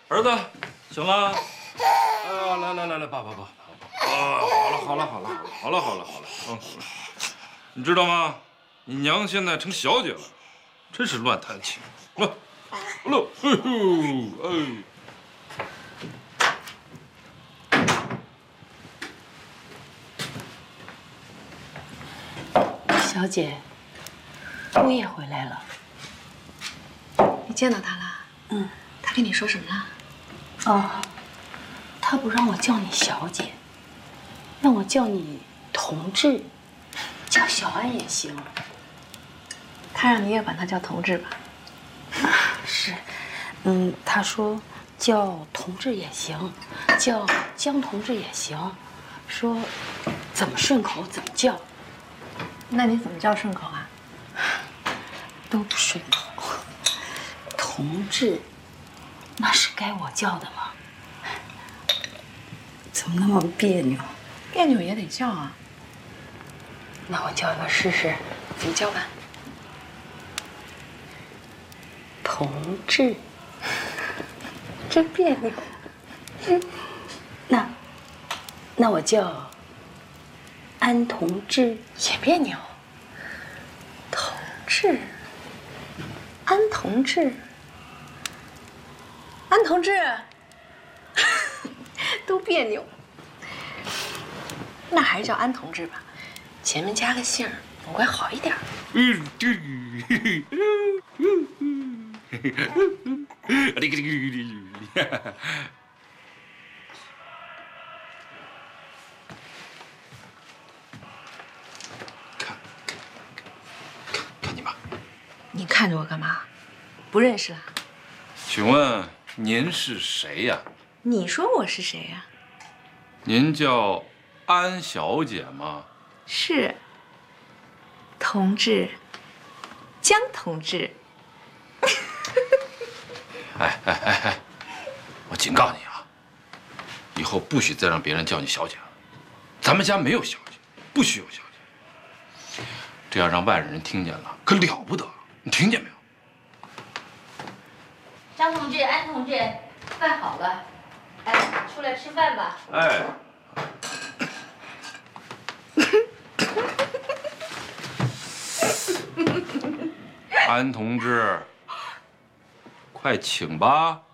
儿子，醒了。哎呀，来，爸。啊，好了。你知道吗？你娘现在成小姐了，真是乱弹琴。来， 小姐，姑爷回来了。 你见到他了？ 嗯。 他跟你说什么了？ 哦，他不让我叫你小姐，让我叫你同志，叫小安也行。 他让你也管他叫同志吧？ 是，他说叫同志也行，叫江同志也行，说怎么顺口怎么叫。 那你怎么叫顺口啊？ 都不顺口。同志，那是该我叫的吗？怎么那么别扭？ 别扭也得叫啊。 那我叫一个试试。 你叫吧。 同志， 真别扭。 那我叫安同志也别扭。同志，安同志，安同志，都别扭。那还是叫安同志吧，前面加个姓儿，总归好一点。 看你妈！ 你看着我干嘛？不认识了？ 请问您是谁呀？ 你说我是谁呀？ 您叫安小姐吗？ 是。同志，江同志。 哎，我警告你啊，以后不许再让别人叫你小姐了。咱们家没有小姐，不许有小姐。这要让外人听见了，可了不得！你听见没有？ 张同志、安同志，饭好了，哎，出来吃饭吧。 哎。安同志，快请吧。